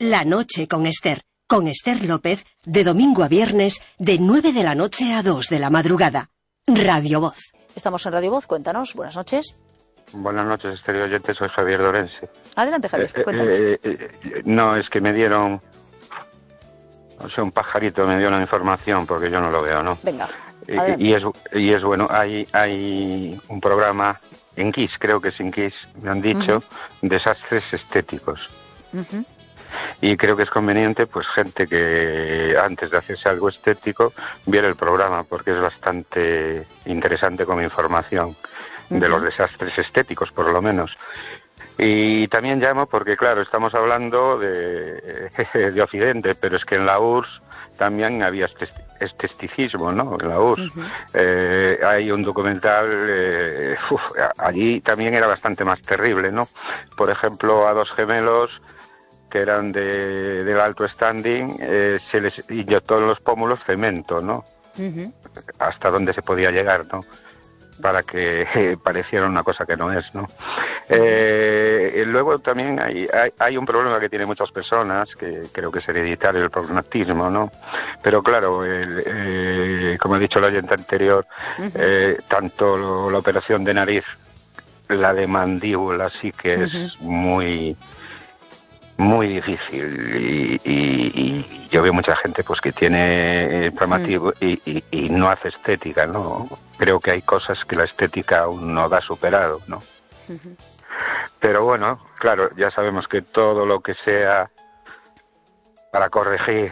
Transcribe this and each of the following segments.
La noche con Esther López, de domingo a viernes, de 9 de la noche a 2 de la madrugada. Radio Voz. Estamos en Radio Voz, cuéntanos, buenas noches. Buenas noches, Estéreo Oyente, soy Javier Lorense. Adelante, Javier, cuéntanos. No, es que me dieron... O sea, un pajarito me dio una información, porque yo no lo veo, ¿no? Venga, y es bueno, hay un programa en Kiss, creo que es en Kiss, me han dicho, desastres estéticos. Y creo que es conveniente, pues, gente que antes de hacerse algo estético viera el programa, porque es bastante interesante como información de los desastres estéticos, por lo menos. Y también llamo porque, claro, estamos hablando de Occidente, pero es que en la URSS también había esteticismo, ¿no? En la URSS. Hay un documental, allí también era bastante más terrible, ¿no? Por ejemplo, a dos gemelos que eran del alto standing, se les inyectó en los pómulos cemento, ¿no? Hasta donde se podía llegar, ¿no? Para que pareciera una cosa que no es, ¿no? Luego también hay un problema que tienen muchas personas, que creo que es hereditario, el prognatismo, ¿no? Pero claro, como ha dicho el oyente anterior, tanto la operación de nariz, la de mandíbula, sí que es muy difícil, y yo veo mucha gente pues que tiene prognatismo y no hace estética, ¿no? Creo que hay cosas que la estética aún no da superado, ¿no? Pero bueno, claro, ya sabemos que todo lo que sea para corregir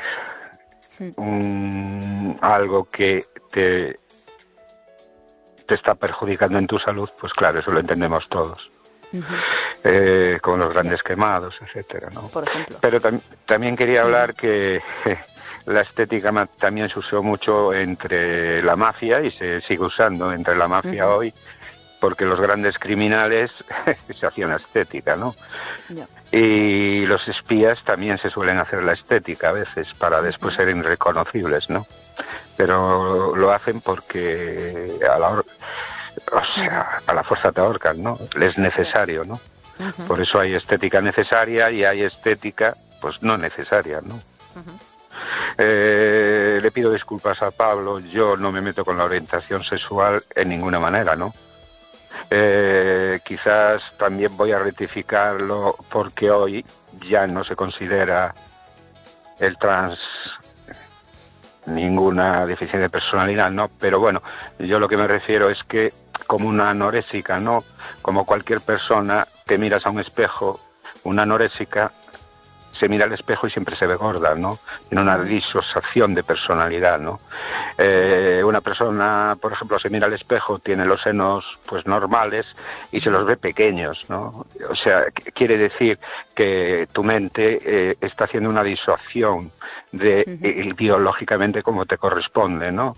algo que te está perjudicando en tu salud, pues claro, eso lo entendemos todos. Con los grandes quemados, etcétera, ¿no? Por ejemplo. Pero también quería hablar que la estética también se usó mucho entre la mafia, y se sigue usando entre la mafia hoy, porque los grandes criminales se hacían la estética, ¿no? Y los espías también se suelen hacer la estética a veces para después ser irreconocibles, ¿no? Pero lo hacen porque a la fuerza te ahorcan, ¿no? Es necesario, ¿no? Por eso hay estética necesaria y hay estética, pues, no necesaria, ¿no? Le pido disculpas a Pablo, yo no me meto con la orientación sexual en ninguna manera, ¿no? Quizás también voy a rectificarlo, porque hoy ya no se considera el trans ninguna deficiencia de personalidad, ¿no? Pero bueno, yo lo que me refiero es que como una anorésica, ¿no? Como cualquier persona, te miras a un espejo, una anorésica se mira al espejo y siempre se ve gorda, ¿no? Tiene una disociación de personalidad, ¿no? Una persona, por ejemplo, se mira al espejo, tiene los senos, pues, normales y se los ve pequeños, ¿no? O sea, quiere decir que tu mente está haciendo una disociación biológicamente como te corresponde, ¿no?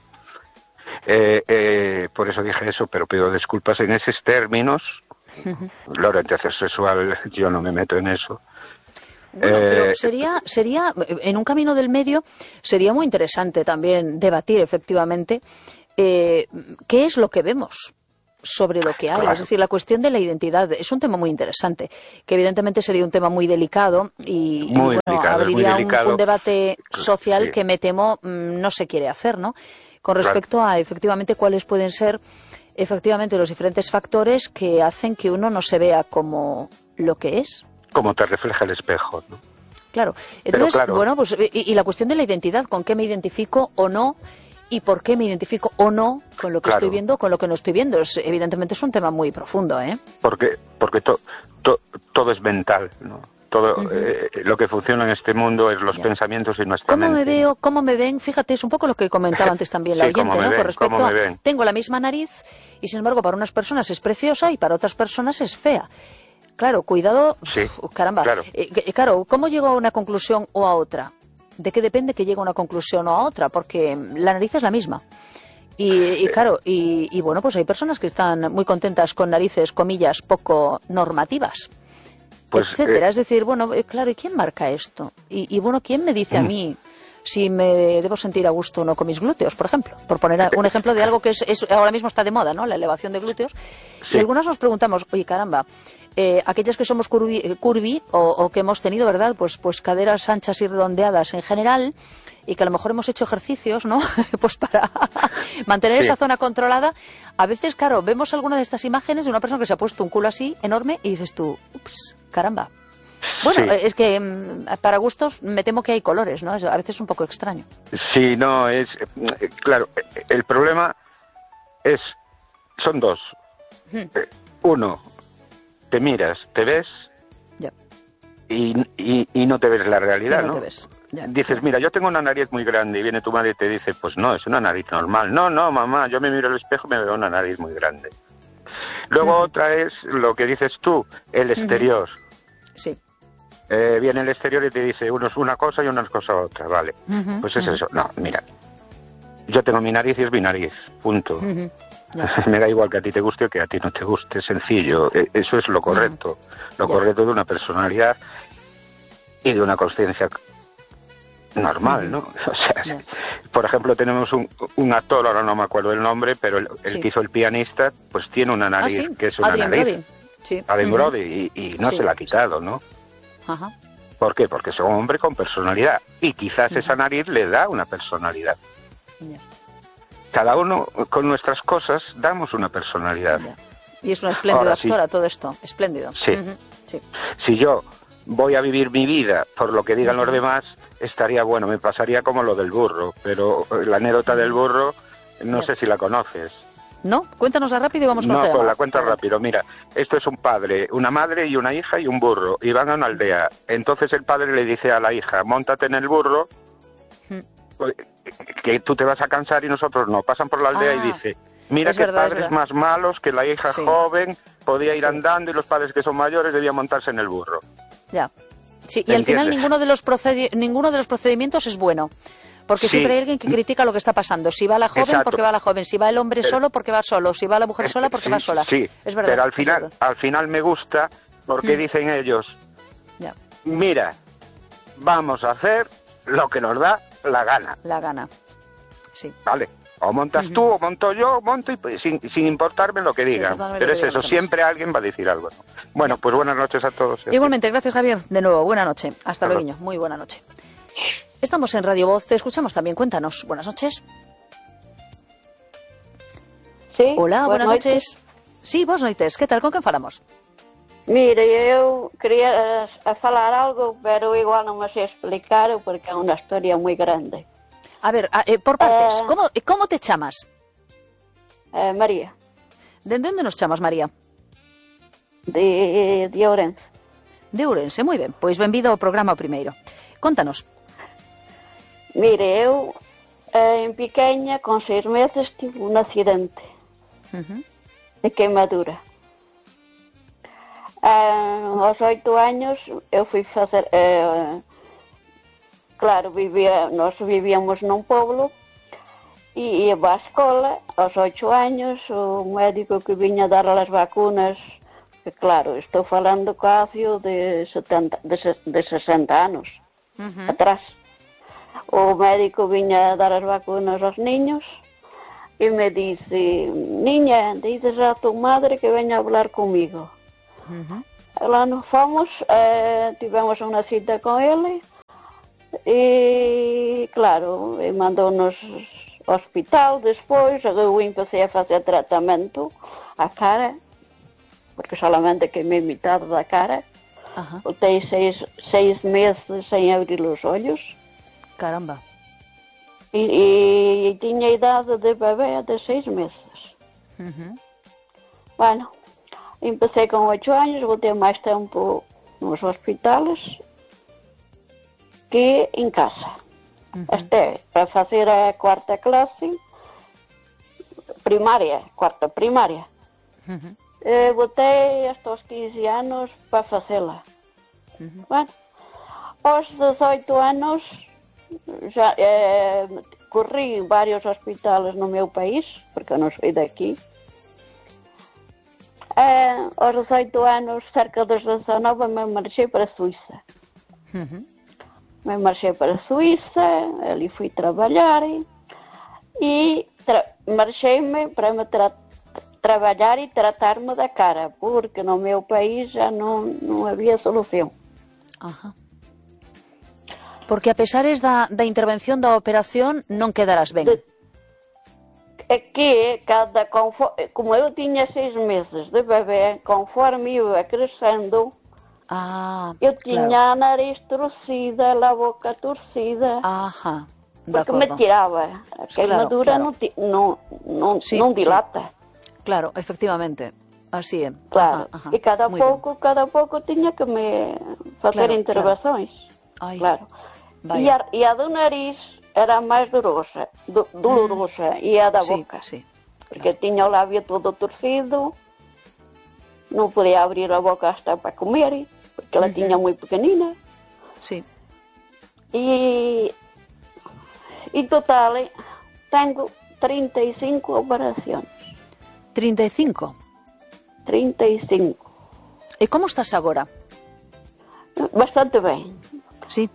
Por eso dije eso, pero pido disculpas en esos términos. La orientación sexual, yo no me meto en eso. Bueno, pero sería, en un camino del medio, sería muy interesante también debatir efectivamente qué es lo que vemos sobre lo que hay. Claro. Es decir, la cuestión de la identidad es un tema muy interesante, que evidentemente sería un tema muy delicado y bueno, abriría un debate social que me temo no se quiere hacer, ¿no? Con respecto a efectivamente cuáles pueden ser efectivamente los diferentes factores que hacen que uno no se vea como lo que es. Como te refleja el espejo, ¿no? Claro. Entonces, bueno, pues y la cuestión de la identidad, ¿con qué me identifico o no? ¿Y por qué me identifico o no con lo que estoy viendo, con lo que no estoy viendo? Evidentemente es un tema muy profundo, ¿eh? Porque todo es mental, ¿no? Todo lo que funciona en este mundo es los pensamientos y nuestra mente. ¿Cómo me ven? Fíjate, es un poco lo que comentaba antes también la oyente, ¿no? Con respecto a, tengo la misma nariz y, sin embargo, para unas personas es preciosa y para otras personas es fea. Claro, cuidado, caramba. Claro, ¿cómo llego a una conclusión o a otra? ¿De qué depende que llegue a una conclusión o a otra? Porque la nariz es la misma. Y claro, y bueno, pues hay personas que están muy contentas con narices, comillas, poco normativas, etcétera. Es decir, bueno, claro, ¿y quién marca esto? Y bueno, ¿quién me dice a mí si me debo sentir a gusto o no con mis glúteos, por ejemplo. Por poner un ejemplo de algo que ahora mismo está de moda, ¿no? La elevación de glúteos. Sí. Y algunas nos preguntamos, oye, caramba, aquellas que somos curvy o que hemos tenido, ¿verdad? Pues caderas anchas y redondeadas en general, y que a lo mejor hemos hecho ejercicios, ¿no? Pues para mantener esa zona controlada. A veces, claro, vemos alguna de estas imágenes de una persona que se ha puesto un culo así enorme y dices tú, ups, caramba. Bueno, es que para gustos me temo que hay colores, ¿no? A veces es un poco extraño. Sí, no, claro, el problema son dos. Uno, te miras, te ves y no te ves la realidad, ¿no? Te ves. Dices, mira, yo tengo una nariz muy grande, y viene tu madre y te dice, pues no, es una nariz normal. No, mamá, yo me miro al espejo y me veo una nariz muy grande. Luego otra es lo que dices tú, el exterior. Sí. Viene el exterior y te dice, uno es una cosa y una cosa otra, vale. Pues es eso. No, mira, yo tengo mi nariz y es mi nariz, punto. Me da igual que a ti te guste o que a ti no te guste, sencillo. Eso es lo correcto. Lo correcto de una personalidad y de una consciencia normal, ¿no? O sea, por ejemplo, tenemos un actor, ahora no me acuerdo el nombre, pero el que hizo el pianista, pues tiene una nariz que es una Adrien nariz. Brody. Sí. Adrien Brody, y no se la ha quitado, ¿no? Ajá. ¿Por qué? Porque es un hombre con personalidad, y quizás esa nariz le da una personalidad. Cada uno con nuestras cosas damos una personalidad. Y es una espléndida actora todo esto, espléndido. Sí. Si yo voy a vivir mi vida por lo que digan los demás, estaría bueno, me pasaría como lo del burro, pero la anécdota del burro no sé si la conoces. ¿No? Cuéntanosla rápido y vamos con el tema. No, pues la cuento rápido. Mira, esto es un padre, una madre y una hija y un burro, y van a una aldea. Entonces el padre le dice a la hija, móntate en el burro, que tú te vas a cansar y nosotros no. Pasan por la aldea y dice, mira que padres más malos, que la hija joven podía ir andando y los padres que son mayores debían montarse en el burro. Ya. Sí, y al final ninguno de los procedimientos es bueno. Porque siempre hay alguien que critica lo que está pasando. Si va la joven, porque va la joven. Si va el hombre solo, porque va solo. Si va la mujer sola, porque va sola. Sí, es verdad. Pero al final me gusta porque dicen ellos, mira, vamos a hacer lo que nos da la gana. La gana, sí. Vale, o montas tú, o monto yo, monto y pues, sin importarme lo que digan. Pero es eso, siempre alguien va a decir algo, ¿no? Bueno, pues buenas noches a todos. Igualmente, gracias Javier. De nuevo, buena noche. Hasta luego, muy buena noche. Estamos en Radio Voz, te escuchamos también, cuéntanos. Buenas noches. Sí. Hola, buenas noches. Sí, vos noites, que tal, con quen falamos? Mira, eu quería falar algo, pero igual non me sei explicar porque é unha historia moi grande. A ver, por partes, como te chamas? María. De onde nos chamas, María? De Ourense. De Ourense, moi ben, pois benvido ao programa o primeiro. Contanos. Mire, eu en pequeña, con 6 meses, tive un accidente de queimadura. Aos 8 años eu fui facer... claro, nós vivíamos nun pueblo e ia á escola. Aos 8 años o médico que viña dar as vacunas, que claro, estou falando casi de 60 anos atrás. O médico viña a dar as vacunas aos niños e me dice, niña, dices a tu madre que veña a hablar comigo. Lá nos fomos, tivemos unha cita con ele e claro, mandou-nos ao hospital. Despois eu empecé a facer tratamento a cara, porque solamente queimei metade da cara. Voltei 6 meses sem abrir os olhos. Caramba. E tiña idade de bebé de 6 meses. Bueno, empecé con 8 años, voltei máis tempo nos hospitales que en casa. Este, para facer a cuarta clase, cuarta primaria. Voltei hasta os 15 anos para facela. Bueno, aos 18 anos já corri varios hospitales no meu país, porque eu non sou daqui. Aos 18 anos, cerca dos 19, me marchei para a Suíça. me marchei para a Suíça, ali fui trabalhar e marchei-me para me trabalhar e tratar-me da cara, porque no meu país já não havia solução. Ajá. Porque a pesares da intervención da operación non quedarás ben. É que como eu tinha 6 meses de bebê, conforme eu ia crescendo, eu tinha a nariz torcida, a boca torcida, porque me tirava. A queimadura não dilata. Claro, efectivamente, así é. Claro, e cada pouco tinha que me fazer intervenções. Claro. E a do nariz era máis dolorosa, e a da boca, porque tinha o lábio todo torcido, não podia abrir a boca hasta para comer, porque ela tinha muito pequenina. E total, tenho 35 operações. 35? 35. E como estás agora? Bastante bem. Sí.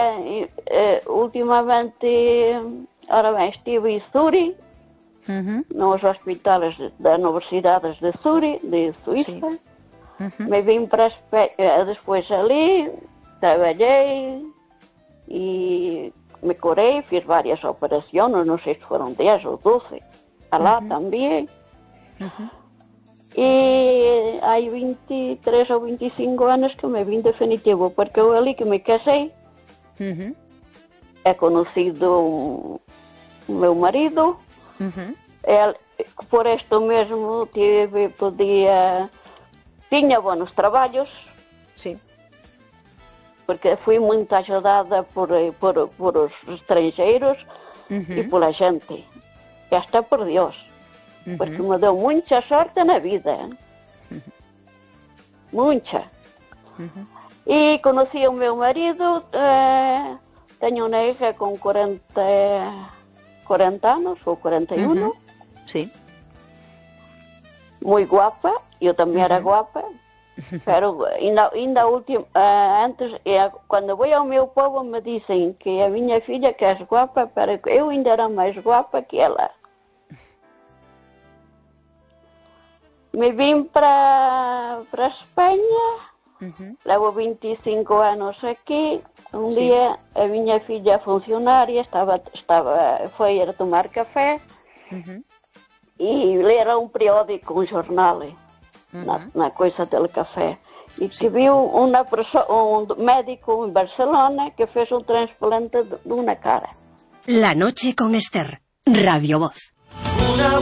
Ultimamente, ahora bem, estive em Zurique, nos hospitais da Universidade de Zurique, de Suíça. Me vim para depois ali, trabalhei e me curei, fiz várias operações, não sei se foram 10 ou 12, lá também. E há 23 ou 25 anos que me vim definitivo, porque eu ali que me casei, é conhecido o meu marido, ele, por isto mesmo tinha bons trabalhos, porque fui muito ajudada por os estrangeiros e pela gente, e até por Deus. Porque me deu muita sorte na vida. Muita. E conheci o meu marido, tenho uma hija com 40 anos, ou 41. Sim. Muito guapa, eu também era guapa. Pero ainda antes, quando vou ao meu povo, me dizem que a minha filha que é guapa, para eu ainda era mais guapa que ela. Me vim para a Espanha, levo 25 anos aqui. Dia a minha filha funcionária foi a tomar café e ler periódico, jornal, na coisa do café. E que viu um médico em Barcelona que fez transplante de uma cara. La noche con Esther, Radio Voz.